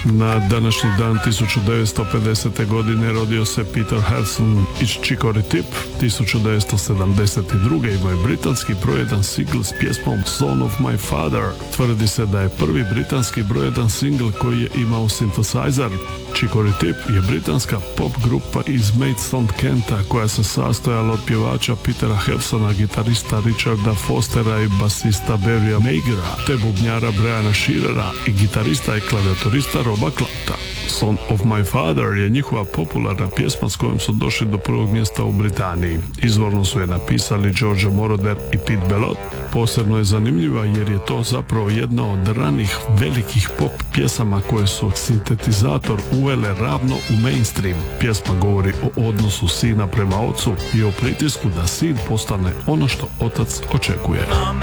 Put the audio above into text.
Na današnji dan 1950. godine rodio se Peter Harrison iz Chicory Tip. 1972. imao je britanski broj 1 singl s pjesmom Son of My Father. Tvrdi se da je prvi britanski broj 1 singl koji je imao synthesizer. Chicory Tip je britanska pop grupa iz Maidstone, Kenta, koja se sastojala od pjevača Petera Harrisona, gitarista Richarda Fostera i basista Barrya Nagera, te bubnjara Briana Shearera i gitarista i klavijaturista Roba Clapta. Son of My Father je njihova popularna pjesma s kojom su došli do prvog mjesta u Britaniji. Izvorno su je napisali George Moroder i Pete Bellotte. Posebno je zanimljiva jer je to zapravo jedna od ranih velikih pop pjesama koje su sintetizator uvele ravno u mainstream. Pjesma govori o odnosu sina prema ocu i o pritisku da sin postane ono što otac očekuje. Mom